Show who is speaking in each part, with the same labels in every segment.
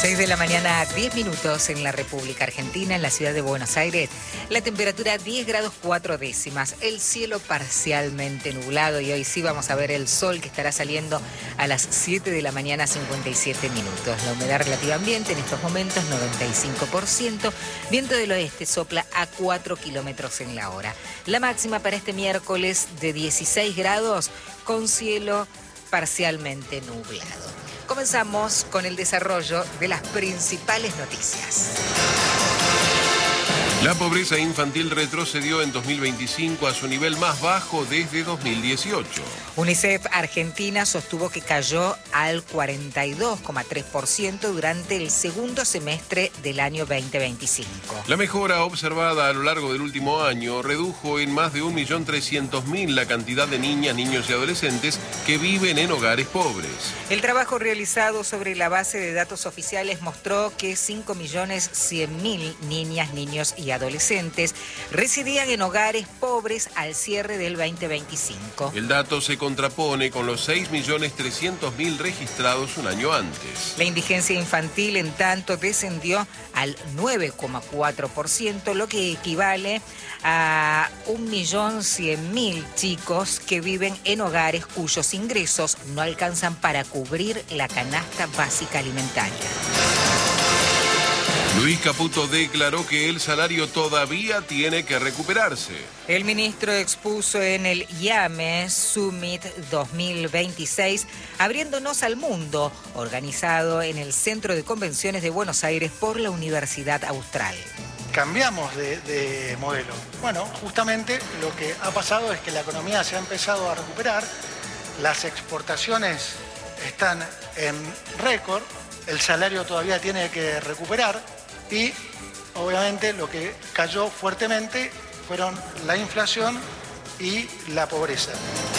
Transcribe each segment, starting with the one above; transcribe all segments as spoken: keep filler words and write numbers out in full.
Speaker 1: seis de la mañana, diez minutos en la República Argentina, en la ciudad de Buenos Aires. La temperatura diez grados cuatro décimas, el cielo parcialmente nublado y hoy sí vamos a ver el sol que estará saliendo a las siete de la mañana, cincuenta y siete minutos. La humedad relativa ambiente en estos momentos noventa y cinco por ciento, viento del oeste sopla a cuatro kilómetros en la hora. La máxima para este miércoles de dieciséis grados con cielo parcialmente nublado. Comenzamos con el desarrollo de las principales noticias.
Speaker 2: La pobreza infantil retrocedió en dos mil veinticinco a su nivel más bajo desde dos mil dieciocho.
Speaker 1: UNICEF Argentina sostuvo que cayó al cuarenta y dos coma tres por ciento durante el segundo semestre del año veinte veinticinco.
Speaker 2: La mejora observada a lo largo del último año redujo en más de un millón trescientos mil la cantidad de niñas, niños y adolescentes que viven en hogares pobres.
Speaker 1: El trabajo realizado sobre la base de datos oficiales mostró que cinco millones cien mil niñas, niños y adolescentes residían en hogares pobres al cierre del veinte veinticinco.
Speaker 2: El dato se contrapone con los seis millones trescientos mil registrados un año antes.
Speaker 1: La indigencia infantil, en tanto, descendió al nueve coma cuatro por ciento, lo que equivale a un millón cien mil chicos que viven en hogares cuyos ingresos no alcanzan para cubrir la canasta básica alimentaria.
Speaker 2: Luis Caputo declaró que el salario todavía tiene que recuperarse.
Speaker 1: El ministro expuso en el IAME Summit dos mil veintiséis, Abriéndonos al Mundo, organizado en el Centro de Convenciones de Buenos Aires por la Universidad Austral.
Speaker 3: Cambiamos de, de modelo. Bueno, justamente lo que ha pasado es que la economía se ha empezado a recuperar, las exportaciones están en récord, el salario todavía tiene que recuperar y obviamente lo que cayó fuertemente fueron la inflación y la pobreza.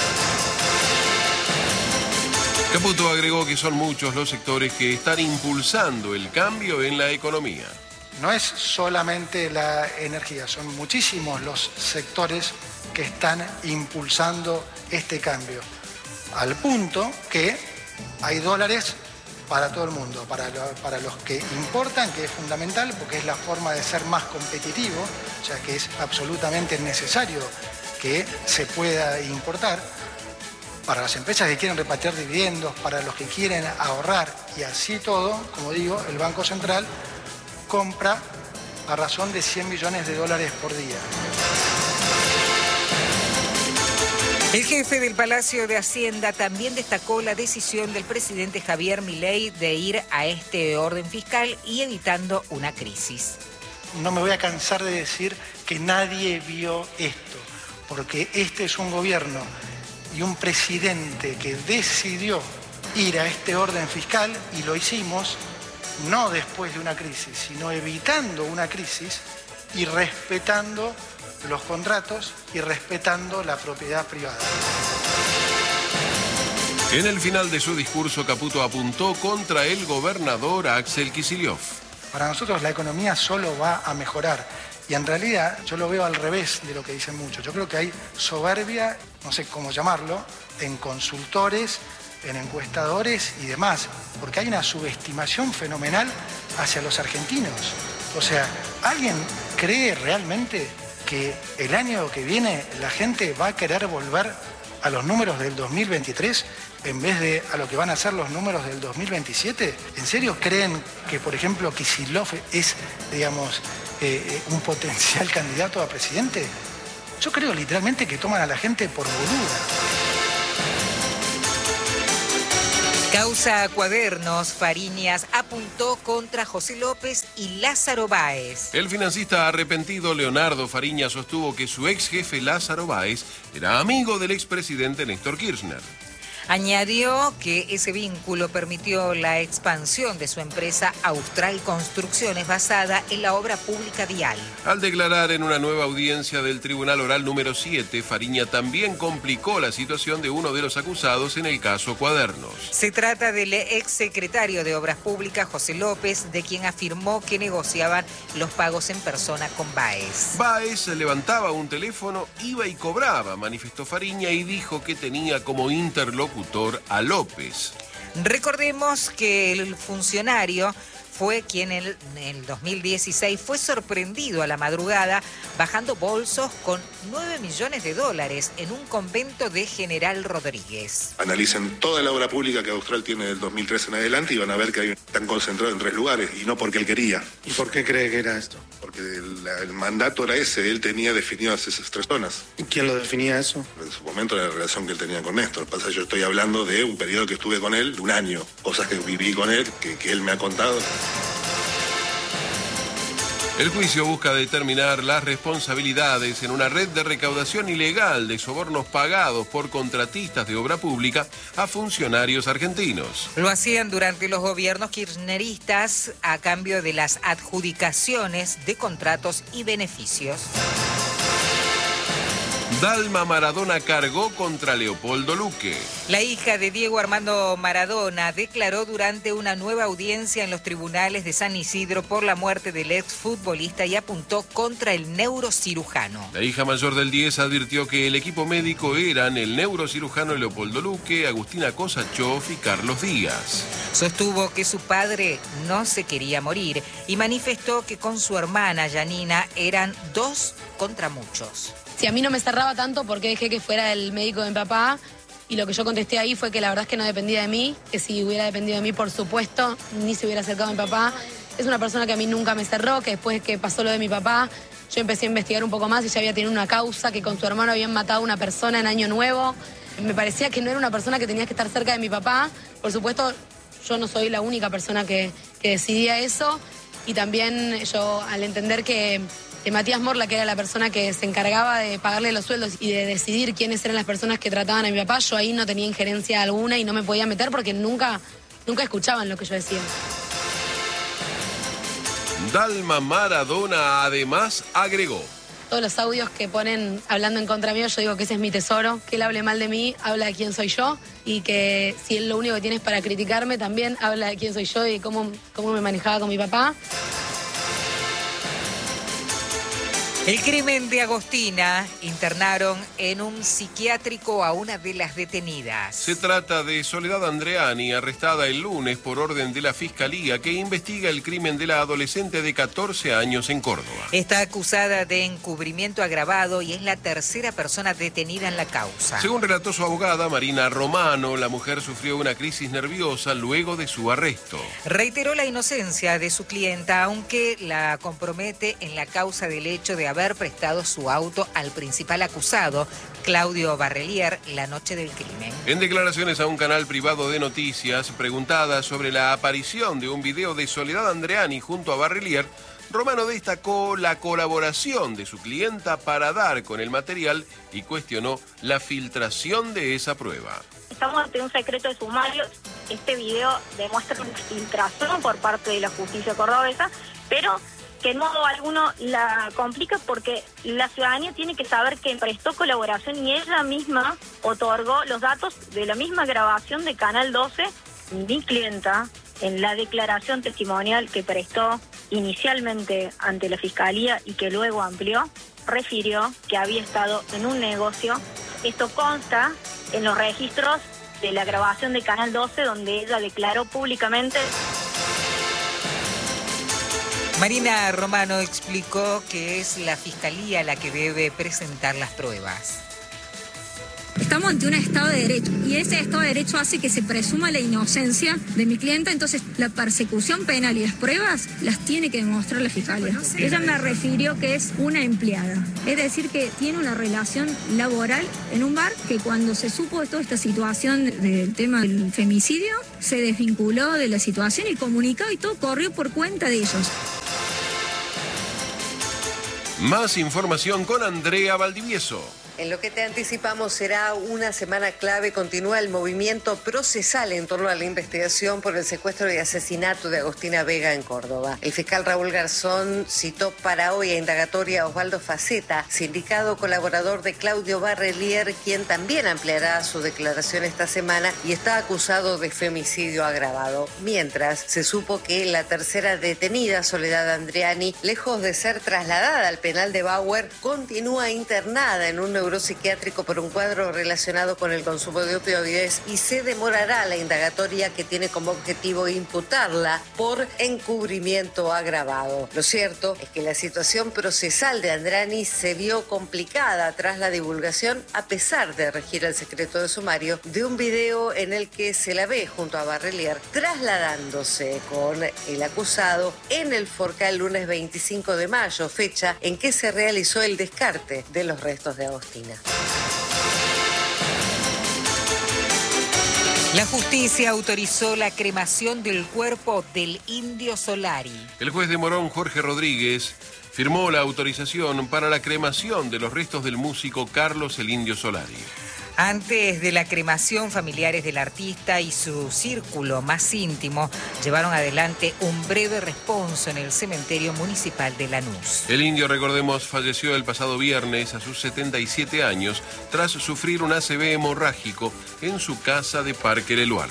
Speaker 2: Caputo agregó que son muchos los sectores que están impulsando el cambio en la economía.
Speaker 3: No es solamente la energía, son muchísimos los sectores que están impulsando este cambio, al punto que hay dólares para todo el mundo, para, lo, para los que importan, que es fundamental porque es la forma de ser más competitivo, o sea que es absolutamente necesario que se pueda importar, para las empresas que quieren repatriar dividendos, para los que quieren ahorrar y así todo, como digo, el Banco Central compra a razón de cien millones de dólares por día.
Speaker 1: El jefe del Palacio de Hacienda también destacó la decisión del presidente Javier Milei de ir a este orden fiscal y evitando una crisis.
Speaker 3: No me voy a cansar de decir que nadie vio esto, porque este es un gobierno y un presidente que decidió ir a este orden fiscal y lo hicimos no después de una crisis, sino evitando una crisis y respetando los contratos y respetando la propiedad privada.
Speaker 2: En el final de su discurso, Caputo apuntó contra el gobernador Axel Kicillof.
Speaker 3: Para nosotros la economía solo va a mejorar y en realidad yo lo veo al revés de lo que dicen muchos. Yo creo que hay soberbia, no sé cómo llamarlo, en consultores, en encuestadores y demás, porque hay una subestimación fenomenal hacia los argentinos. O sea, ¿alguien cree realmente que el año que viene la gente va a querer volver a los números del dos mil veintitrés en vez de a lo que van a ser los números del dos mil veintisiete? ¿En serio creen que, por ejemplo, Kicillof es, digamos, eh, un potencial candidato a presidente? Yo creo literalmente que toman a la gente por boluda.
Speaker 1: Causa Cuadernos, Fariñas apuntó contra José López y Lázaro Báez.
Speaker 2: El financista arrepentido Leonardo Fariñas sostuvo que su ex jefe Lázaro Báez era amigo del expresidente Néstor Kirchner.
Speaker 1: Añadió que ese vínculo permitió la expansión de su empresa Austral Construcciones basada en la obra pública vial.
Speaker 2: Al declarar en una nueva audiencia del Tribunal Oral número siete, Fariña también complicó la situación de uno de los acusados en el caso Cuadernos.
Speaker 1: Se trata del exsecretario de Obras Públicas, José López, de quien afirmó que negociaban los pagos en persona con Báez.
Speaker 2: Báez levantaba un teléfono, iba y cobraba, manifestó Fariña, y dijo que tenía como interlocutor a López.
Speaker 1: Recordemos que el funcionario fue quien en el, en el dos mil dieciséis fue sorprendido a la madrugada bajando bolsos con nueve millones de dólares en un convento de General Rodríguez.
Speaker 4: Analicen toda la obra pública que Austral tiene del dos mil tres en adelante y van a ver que hay, están concentrados en tres lugares, y no porque él quería.
Speaker 5: ¿Y por qué cree que era esto?
Speaker 4: Porque el, el mandato era ese, él tenía definidas esas tres zonas.
Speaker 5: ¿Y quién lo definía eso?
Speaker 4: En su momento la relación que él tenía con Néstor. Pasa, yo estoy hablando de un periodo que estuve con él, de un año, cosas que viví con él, que, que él me ha contado.
Speaker 2: El juicio busca determinar las responsabilidades en una red de recaudación ilegal de sobornos pagados por contratistas de obra pública a funcionarios argentinos.
Speaker 1: Lo hacían durante los gobiernos kirchneristas a cambio de las adjudicaciones de contratos y beneficios.
Speaker 2: Dalma Maradona cargó contra Leopoldo Luque.
Speaker 1: La hija de Diego Armando Maradona declaró durante una nueva audiencia en los tribunales de San Isidro por la muerte del exfutbolista y apuntó contra el neurocirujano.
Speaker 2: La hija mayor del diez advirtió que el equipo médico eran el neurocirujano Leopoldo Luque, Agustina Kosachov y Carlos Díaz.
Speaker 1: Sostuvo que su padre no se quería morir y manifestó que con su hermana Yanina eran dos contra muchos.
Speaker 6: Si a mí no me cerraba tanto, ¿por qué dejé que fuera el médico de mi papá? Y lo que yo contesté ahí fue que la verdad es que no dependía de mí, que si hubiera dependido de mí, por supuesto, ni se hubiera acercado a mi papá. Es una persona que a mí nunca me cerró, que después que pasó lo de mi papá, yo empecé a investigar un poco más y ya había tenido una causa, que con su hermano habían matado a una persona en Año Nuevo. Me parecía que no era una persona que tenía que estar cerca de mi papá. Por supuesto, yo no soy la única persona que, que decidía eso. Y también yo, al entender que... que Matías Morla, que era la persona que se encargaba de pagarle los sueldos y de decidir quiénes eran las personas que trataban a mi papá, yo ahí no tenía injerencia alguna y no me podía meter porque nunca, nunca escuchaban lo que yo decía.
Speaker 2: Dalma Maradona además agregó:
Speaker 6: todos los audios que ponen hablando en contra mío, yo digo que ese es mi tesoro, que él hable mal de mí, habla de quién soy yo, y que si él lo único que tiene es para criticarme, también habla de quién soy yo y cómo, cómo me manejaba con mi papá.
Speaker 1: El crimen de Agostina. Internaron en un psiquiátrico a una de las detenidas.
Speaker 2: Se trata de Soledad Andreani, arrestada el lunes por orden de la Fiscalía, que investiga el crimen de la adolescente de catorce años en Córdoba.
Speaker 1: Está acusada de encubrimiento agravado y es la tercera persona detenida en la causa.
Speaker 2: Según relató su abogada, Marina Romano, la mujer sufrió una crisis nerviosa luego de su arresto.
Speaker 1: Reiteró la inocencia de su clienta, aunque la compromete en la causa del hecho de haber haber prestado su auto al principal acusado, Claudio Barrelier, la noche del crimen.
Speaker 2: En declaraciones a un canal privado de noticias, preguntada sobre la aparición de un video de Soledad Andreani junto a Barrelier, Romano destacó la colaboración de su clienta para dar con el material y cuestionó la filtración de esa prueba.
Speaker 7: Estamos ante un secreto de sumarios. Este video demuestra una filtración por parte de la justicia cordobesa, pero que en modo alguno la complica porque la ciudadanía tiene que saber que prestó colaboración y ella misma otorgó los datos de la misma grabación de Canal doce. Mi clienta, en la declaración testimonial que prestó inicialmente ante la Fiscalía y que luego amplió, refirió que había estado en un negocio. Esto consta en los registros de la grabación de Canal doce, donde ella declaró públicamente.
Speaker 1: Marina Romano explicó que es la Fiscalía la que debe presentar las pruebas.
Speaker 8: Estamos ante un Estado de Derecho y ese Estado de Derecho hace que se presuma la inocencia de mi clienta, entonces la persecución penal y las pruebas las tiene que demostrar la Fiscalía. Ella me refirió que es una empleada, es decir, que tiene una relación laboral en un bar, que cuando se supo de toda esta situación del tema del femicidio, se desvinculó de la situación y comunicó y todo corrió por cuenta de ellos.
Speaker 2: Más información con Andrea Valdivieso.
Speaker 9: En lo que te anticipamos será una semana clave. Continúa el movimiento procesal en torno a la investigación por el secuestro y asesinato de Agostina Vega en Córdoba. El fiscal Raúl Garzón citó para hoy a indagatoria a Osvaldo Faceta, sindicado colaborador de Claudio Barrelier, quien también ampliará su declaración esta semana y está acusado de femicidio agravado. Mientras, se supo que la tercera detenida, Soledad Andreani, lejos de ser trasladada al penal de Bauer, continúa internada en un neuropsiquiátrico por un cuadro relacionado con el consumo de opioides y se demorará la indagatoria que tiene como objetivo imputarla por encubrimiento agravado. Lo cierto es que la situación procesal de Andrani se vio complicada tras la divulgación, a pesar de regir el secreto de sumario, de un video en el que se la ve junto a Barrelier trasladándose con el acusado en el Forca el lunes veinticinco de mayo, fecha en que se realizó el descarte de los restos de Agostina.
Speaker 1: La justicia autorizó la cremación del cuerpo del Indio Solari.
Speaker 2: El juez de Morón, Jorge Rodríguez, firmó la autorización para la cremación de los restos del músico Carlos el Indio Solari.
Speaker 1: Antes de la cremación, familiares del artista y su círculo más íntimo llevaron adelante un breve responso en el cementerio municipal de Lanús.
Speaker 2: El Indio, recordemos, falleció el pasado viernes a sus setenta y siete años tras sufrir un A C V hemorrágico en su casa de Parque Leluar.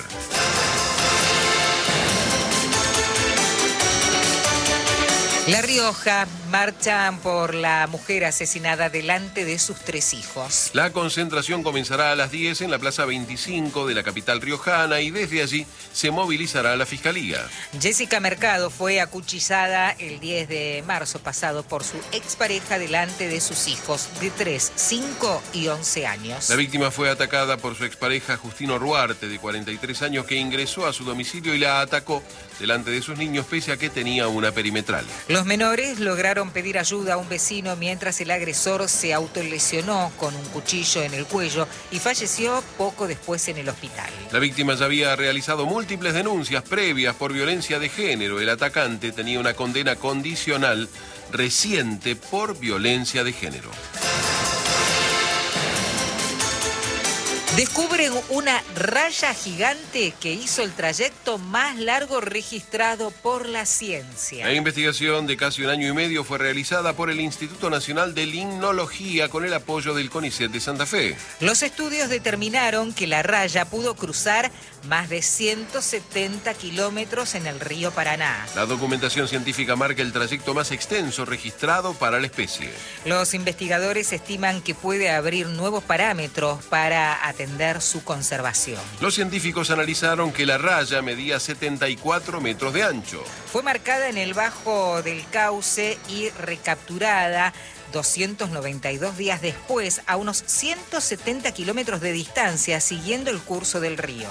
Speaker 1: La Rioja marchan por la mujer asesinada delante de sus tres hijos.
Speaker 2: La concentración comenzará a las diez en la Plaza veinticinco de la capital riojana y desde allí se movilizará la Fiscalía.
Speaker 1: Jessica Mercado fue acuchillada el diez de marzo pasado por su expareja delante de sus hijos de tres, cinco y once años.
Speaker 2: La víctima fue atacada por su expareja Justino Ruarte, de cuarenta y tres años, que ingresó a su domicilio y la atacó delante de sus niños pese a que tenía una perimetral.
Speaker 1: Los menores lograron pedir ayuda a un vecino mientras el agresor se autolesionó con un cuchillo en el cuello y falleció poco después en el hospital.
Speaker 2: La víctima ya había realizado múltiples denuncias previas por violencia de género. El atacante tenía una condena condicional reciente por violencia de género.
Speaker 1: Descubren una raya gigante que hizo el trayecto más largo registrado por la ciencia.
Speaker 2: La investigación de casi un año y medio fue realizada por el Instituto Nacional de Limnología con el apoyo del CONICET de Santa Fe.
Speaker 1: Los estudios determinaron que la raya pudo cruzar más de ciento setenta kilómetros en el río Paraná.
Speaker 2: La documentación científica marca el trayecto más extenso registrado para la especie.
Speaker 1: Los investigadores estiman que puede abrir nuevos parámetros para atender su conservación.
Speaker 2: Los científicos analizaron que la raya medía setenta y cuatro metros de ancho.
Speaker 1: Fue marcada en el bajo del cauce y recapturada doscientos noventa y dos días después a unos ciento setenta kilómetros de distancia, siguiendo el curso del río.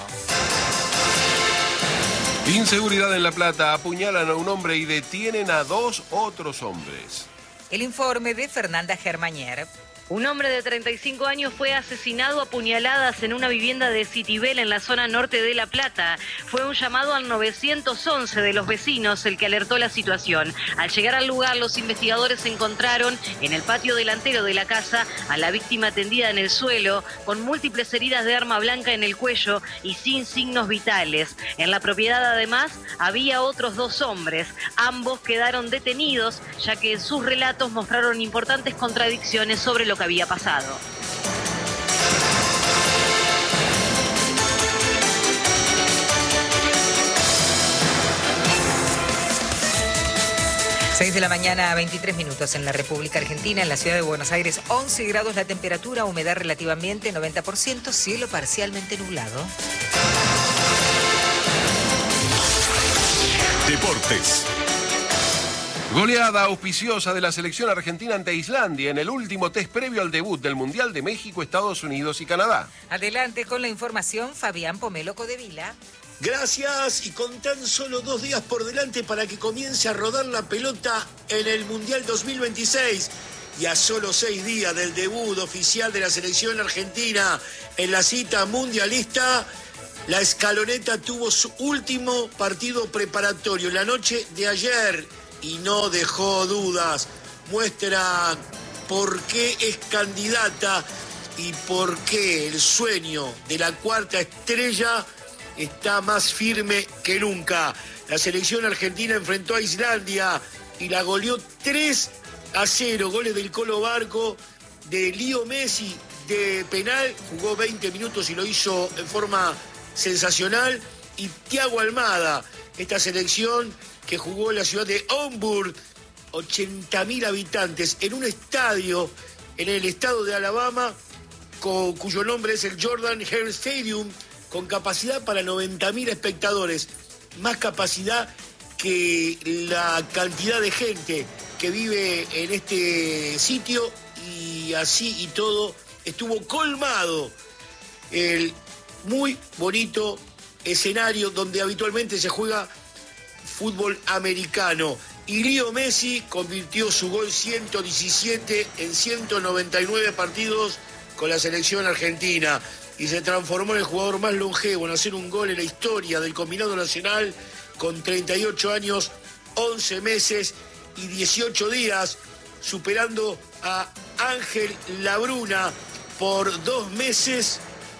Speaker 2: Inseguridad en La Plata. Apuñalan a un hombre y detienen a dos otros hombres.
Speaker 1: El informe de Fernanda Germañer.
Speaker 10: Un hombre de treinta y cinco años fue asesinado a puñaladas en una vivienda de Citibel en la zona norte de La Plata. Fue un llamado al nueve once de los vecinos el que alertó la situación. Al llegar al lugar, los investigadores encontraron en el patio delantero de la casa a la víctima tendida en el suelo, con múltiples heridas de arma blanca en el cuello y sin signos vitales. En la propiedad, además, había otros dos hombres. Ambos quedaron detenidos, ya que en sus relatos mostraron importantes contradicciones sobre lo que había pasado.
Speaker 1: seis de la mañana, veintitrés minutos en la República Argentina, en la ciudad de Buenos Aires, once grados la temperatura, humedad relativa ambiente noventa por ciento, cielo parcialmente nublado.
Speaker 11: Deportes.
Speaker 2: Goleada auspiciosa de la selección argentina ante Islandia en el último test previo al debut del Mundial de México, Estados Unidos y Canadá.
Speaker 1: Adelante con la información, Fabián Pomelo Codevila.
Speaker 12: Gracias, y con tan solo dos días por delante para que comience a rodar la pelota en el Mundial dos mil veintiséis. Y a solo seis días del debut oficial de la selección argentina en la cita mundialista, la escaloneta tuvo su último partido preparatorio la noche de ayer. Y no dejó dudas, muestra por qué es candidata y por qué el sueño de la cuarta estrella está más firme que nunca. La selección argentina enfrentó a Islandia y la goleó tres a cero, goles del Colo Barco, de Leo Messi de penal, jugó veinte minutos y lo hizo en forma sensacional, y Thiago Almada, esta selección que jugó en la ciudad de Hamburg, ochenta mil habitantes, en un estadio en el estado de Alabama, con, cuyo nombre es el Jordan Hare Stadium, con capacidad para noventa mil espectadores, más capacidad que la cantidad de gente que vive en este sitio, y así y todo estuvo colmado el muy bonito escenario donde habitualmente se juega fútbol americano. Y Leo Messi convirtió su gol ciento diecisiete en ciento noventa y nueve partidos con la selección argentina y se transformó en el jugador más longevo en hacer un gol en la historia del combinado nacional, con treinta y ocho años, once meses y dieciocho días, superando a Ángel Labruna por dos meses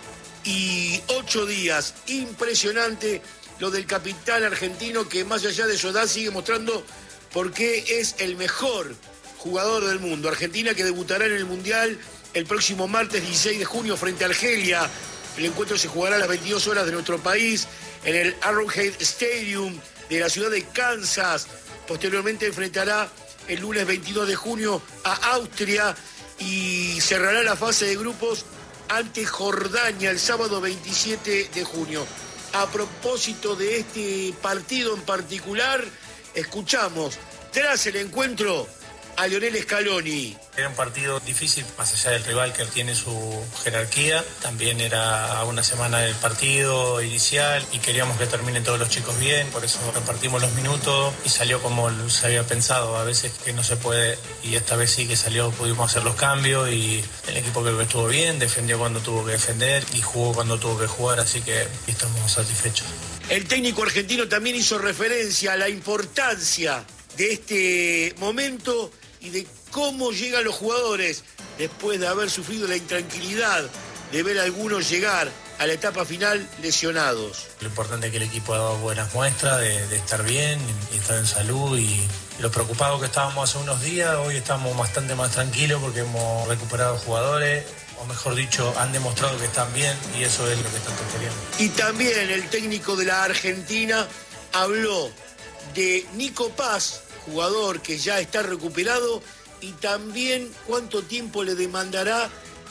Speaker 12: y ocho días. Impresionante lo del capitán argentino, que más allá de su edad sigue mostrando por qué es el mejor jugador del mundo. Argentina, que debutará en el Mundial el próximo martes dieciséis de junio frente a Argelia. El encuentro se jugará a las veintidós horas de nuestro país en el Arrowhead Stadium de la ciudad de Kansas. Posteriormente enfrentará el lunes veintidós de junio a Austria y cerrará la fase de grupos ante Jordania el sábado veintisiete de junio. A propósito de este partido en particular, escuchamos tras el encuentro a Lionel Scaloni.
Speaker 11: Era un partido difícil, más allá del rival que tiene su jerarquía. También era una semana del partido inicial y queríamos que terminen todos los chicos bien, por eso repartimos los minutos y salió como se había pensado. A veces que no se puede, y esta vez sí que salió, pudimos hacer los cambios y el equipo creo que estuvo bien, defendió cuando tuvo que defender y jugó cuando tuvo que jugar, así que estamos satisfechos.
Speaker 12: El técnico argentino también hizo referencia a la importancia de este momento y de cómo llegan los jugadores después de haber sufrido la intranquilidad de ver a algunos llegar a la etapa final lesionados.
Speaker 11: Lo importante es que el equipo ha dado buenas muestras de, de estar bien y estar en salud, y lo preocupados que estábamos hace unos días, hoy estamos bastante más tranquilos porque hemos recuperado jugadores, o mejor dicho, han demostrado que están bien, y eso es lo que tanto queríamos.
Speaker 12: Y también el técnico de la Argentina habló de Nico Paz, jugador que ya está recuperado, y también cuánto tiempo le demandará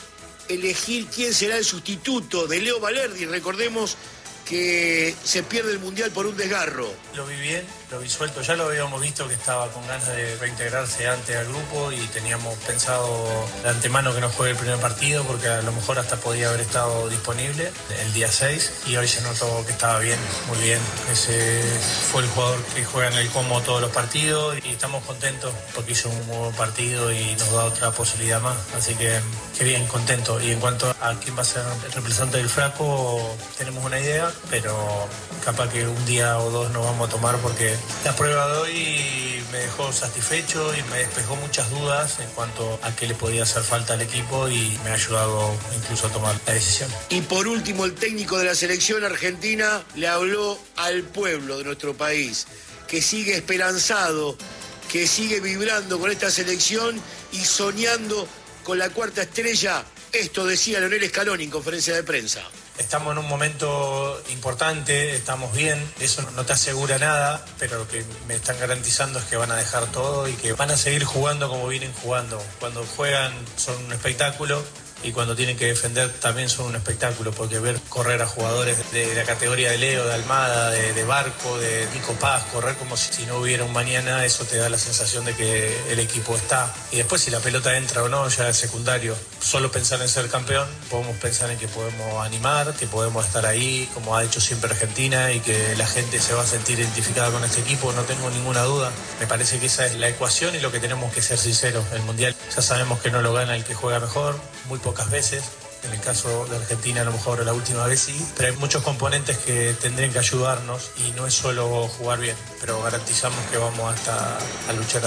Speaker 12: elegir quién será el sustituto de Leo Valerdi. Recordemos que se pierde el Mundial por un desgarro.
Speaker 11: Lo vi bien, lo vi suelto, ya lo habíamos visto que estaba con ganas de reintegrarse antes al grupo y teníamos pensado de antemano que no juegue el primer partido porque a lo mejor hasta podía haber estado disponible el día seis, y hoy se notó que estaba bien, muy bien. Ese fue el jugador que juega en el Como todos los partidos y estamos contentos porque hizo un buen partido y nos da otra posibilidad más, así que qué bien, contento. Y en cuanto a quién va a ser el representante del Flaco, tenemos una idea, pero capaz que un día o dos nos vamos a tomar porque la prueba de hoy me dejó satisfecho y me despejó muchas dudas en cuanto a qué le podía hacer falta al equipo y me ha ayudado incluso a tomar la decisión.
Speaker 12: Y por último, el técnico de la selección argentina le habló al pueblo de nuestro país, que sigue esperanzado, que sigue vibrando con esta selección y soñando con la cuarta estrella. Esto decía Lionel Scaloni en conferencia de prensa.
Speaker 11: Estamos en un momento importante, estamos bien, eso no te asegura nada, pero lo que me están garantizando es que van a dejar todo y que van a seguir jugando como vienen jugando. Cuando juegan son un espectáculo y cuando tienen que defender también son un espectáculo, porque ver correr a jugadores de la categoría de Leo, de Almada, de, de Barco, de Nico Paz, correr como si, si no hubiera un mañana, eso te da la sensación de que el equipo está. Y después si la pelota entra o no, ya es secundario. Solo pensar en ser campeón, podemos pensar en que podemos animar, que podemos estar ahí, como ha hecho siempre Argentina, y que la gente se va a sentir identificada con este equipo, no tengo ninguna duda. Me parece que esa es la ecuación y lo que tenemos que ser sinceros. El Mundial ya sabemos que no lo gana el que juega mejor, muy pocas veces. En el caso de Argentina a lo mejor la última vez sí, pero hay muchos componentes que tendrían que ayudarnos y no es solo jugar bien, pero garantizamos que vamos hasta a luchar